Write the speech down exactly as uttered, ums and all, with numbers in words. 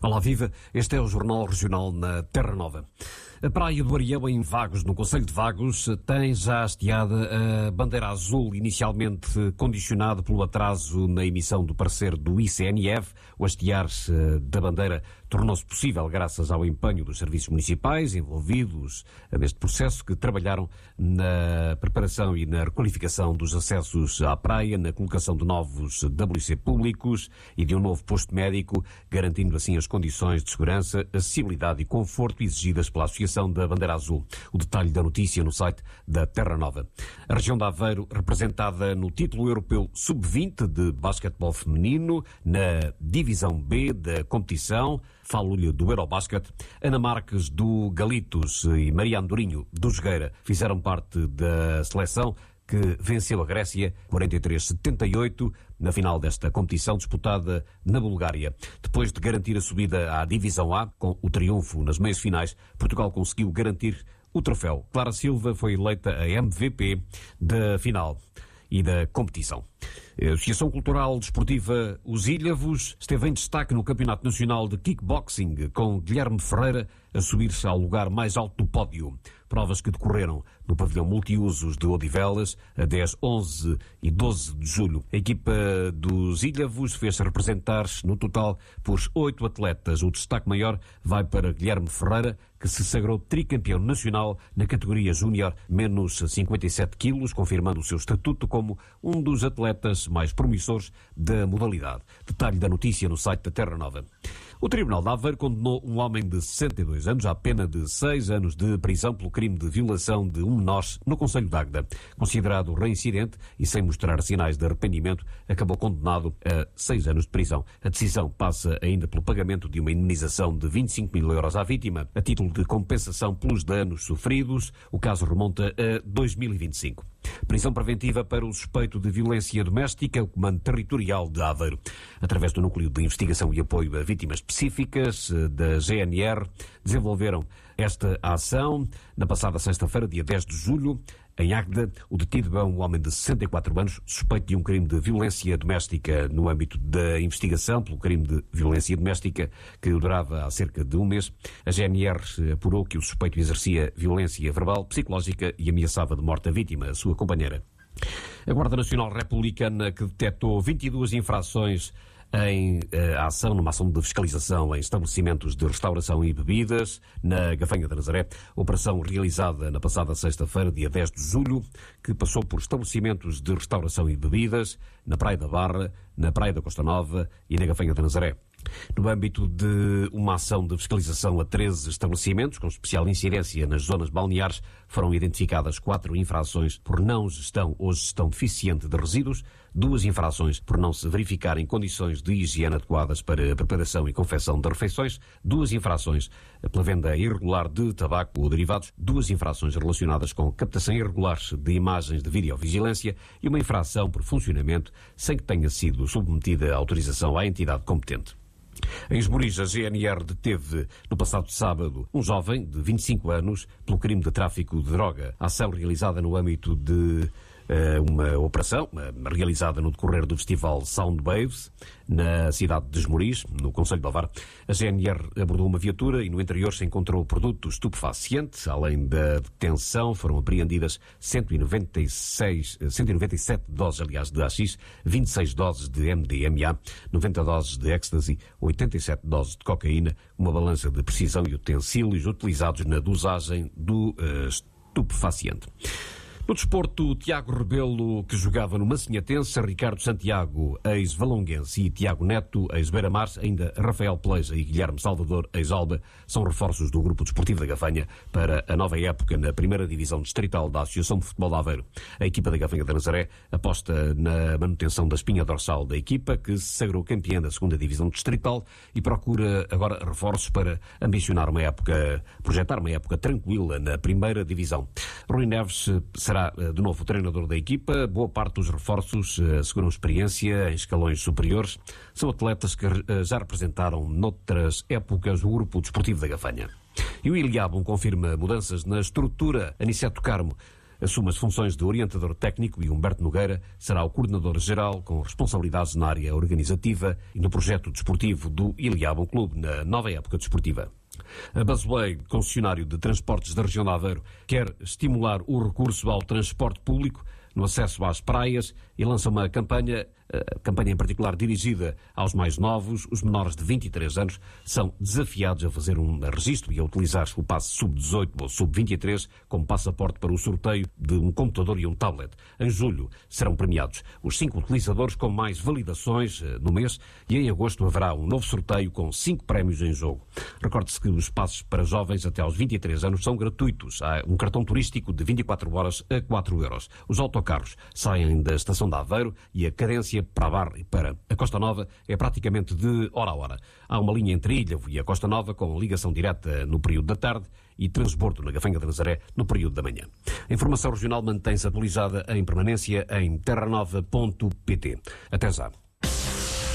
Olá, viva! Este é o Jornal Regional na Terra Nova. A Praia do Arião, em Vagos, no concelho de Vagos, tem já hasteada a bandeira azul, inicialmente condicionado pelo atraso na emissão do parecer do I C N F. O hastear-se da bandeira tornou-se possível graças ao empenho dos serviços municipais envolvidos neste processo, que trabalharam na preparação e na requalificação dos acessos à praia, na colocação de novos W C públicos e de um novo posto médico, garantindo assim as condições de segurança, acessibilidade e conforto exigidas pela Associação da Bandeira Azul. O detalhe da notícia no site da Terra Nova. A região de Aveiro, representada no título europeu sub vinte de basquetebol feminino, na divisão B da competição, falo-lhe do Eurobasket. Ana Marques do Galitos e Maria Andorinho do Jogueira fizeram parte da seleção que venceu a Grécia quarenta e três a setenta e oito na final desta competição disputada na Bulgária. Depois de garantir a subida à Divisão A, com o triunfo nas meias finais, Portugal conseguiu garantir o troféu. Clara Silva foi eleita a M V P da final e da competição. A Associação Cultural Desportiva Os Ilhavos esteve em destaque no Campeonato Nacional de Kickboxing, com Guilherme Ferreira a subir-se ao lugar mais alto do pódio. Provas que decorreram no pavilhão multiusos de Odivelas a dez, onze e doze de julho. A equipa dos Ilhavos fez-se representar no total por oito atletas. O destaque maior vai para Guilherme Ferreira, que se sagrou tricampeão nacional na categoria júnior menos cinquenta e sete quilos, confirmando o seu estatuto como um dos atletas mais promissores da modalidade. Detalhe da notícia no site da Terra Nova. O Tribunal de Aveiro condenou um homem de sessenta e dois anos à pena de seis anos de prisão pelo crime de violação de um menor no concelho de Águeda. Considerado reincidente e sem mostrar sinais de arrependimento, acabou condenado a seis anos de prisão. A decisão passa ainda pelo pagamento de uma indemnização de vinte e cinco mil euros à vítima, a título de compensação pelos danos sofridos. O caso remonta a dois mil e vinte e cinco. Prisão preventiva para o suspeito de violência doméstica, o Comando Territorial de Aveiro. Através do Núcleo de Investigação e Apoio a Vítimas Específicas da G N R, desenvolveram esta ação na passada sexta-feira, dia dez de julho, em Águeda. O detido é um homem de sessenta e quatro anos, suspeito de um crime de violência doméstica no âmbito da investigação pelo crime de violência doméstica, que durava há cerca de um mês. A G N R apurou que o suspeito exercia violência verbal, psicológica e ameaçava de morte a vítima, a sua companheira. A Guarda Nacional Republicana, que detectou vinte e duas infrações em eh, ação, numa ação de fiscalização em estabelecimentos de restauração e bebidas, na Gafanha de Nazaré, operação realizada na passada sexta-feira, dia dez de julho, que passou por estabelecimentos de restauração e bebidas na Praia da Barra, na Praia da Costa Nova e na Gafanha de Nazaré. No âmbito de uma ação de fiscalização a treze estabelecimentos, com especial incidência nas zonas balneares, foram identificadas quatro infrações por não gestão ou gestão deficiente de resíduos, duas infrações por não se verificarem condições de higiene adequadas para a preparação e confecção de refeições, duas infrações pela venda irregular de tabaco ou derivados, duas infrações relacionadas com captação irregular de imagens de videovigilância e uma infração por funcionamento sem que tenha sido submetida a autorização à entidade competente. Em Esmoriz, a G N R deteve no passado sábado um jovem de vinte e cinco anos pelo crime de tráfico de droga. A ação realizada no âmbito de uma operação realizada no decorrer do festival Sound Waves, na cidade de Esmoriz, no concelho de Ovar. A G N R abordou uma viatura e no interior se encontrou produto estupefaciente. Além da detenção, foram apreendidas cento e noventa e seis, cento e noventa e sete doses, aliás, de haxixe, vinte e seis doses de M D M A, noventa doses de ecstasy, oitenta e sete doses de cocaína, uma balança de precisão e utensílios utilizados na dosagem do uh, estupefaciente. No desporto, Tiago Rebelo, que jogava no Massinhatense, Ricardo Santiago, ex-Valonguense, e Tiago Neto, ex-Beira-Mar, ainda Rafael Pleja e Guilherme Salvador, ex-Alba, são reforços do Grupo Desportivo da Gafanha para a nova época na primeira divisão distrital da Associação de Futebol de Aveiro. A equipa da Gafanha de Nazaré aposta na manutenção da espinha dorsal da equipa, que se sagrou campeã da segunda divisão distrital, e procura agora reforços para ambicionar uma época, projetar uma época tranquila na primeira divisão. Rui Neves será de novo o treinador da equipa. Boa parte dos reforços asseguram experiência em escalões superiores. São atletas que já representaram noutras épocas o Grupo Desportivo da Gafanha. E o Iliabum confirma mudanças na estrutura. Aniceto Carmo assume as funções de orientador técnico e Humberto Nogueira será o coordenador-geral com responsabilidades na área organizativa e no projeto desportivo do Iliabum Clube na nova época desportiva. A Busway, concessionário de transportes da região de Aveiro, quer estimular o recurso ao transporte público no acesso às praias e lança uma campanha, a campanha em particular dirigida aos mais novos. Os menores de vinte e três anos são desafiados a fazer um registro e a utilizar o passe sub dezoito ou sub vinte e três como passaporte para o sorteio de um computador e um tablet. Em julho serão premiados os cinco utilizadores com mais validações no mês e em agosto haverá um novo sorteio com cinco prémios em jogo. Recorde-se que os passos para jovens até aos vinte e três anos são gratuitos. Há um cartão turístico de vinte e quatro horas a quatro euros. Os autocarros saem da estação de Aveiro e a cadência para a Barra e para a Costa Nova é praticamente de hora a hora. Há uma linha entre Ilhavo e a Costa Nova com ligação direta no período da tarde e transbordo na Gafanha de Nazaré no período da manhã. A informação regional mantém-se atualizada em permanência em terra nova ponto pt. Até já.